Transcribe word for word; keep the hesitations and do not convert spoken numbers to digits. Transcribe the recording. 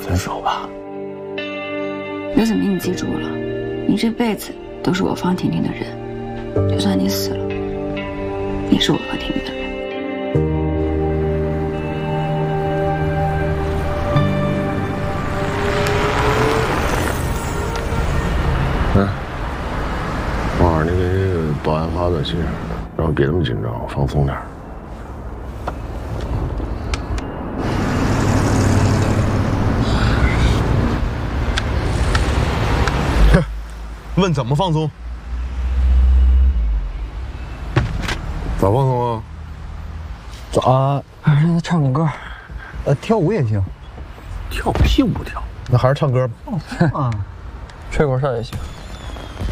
分手吧。 刘子明，你记住了，你这辈子都是我方婷婷的人，就算你死了，也是我方婷婷的人。 哎，王二，你给保安发短信，让我别那么紧张，放松点。 问怎么放松？ 咋放松啊？ 咋？让他唱个歌，呃，跳舞也行。 跳屁舞跳， 那还是唱歌吧。 啊，吹口哨也行。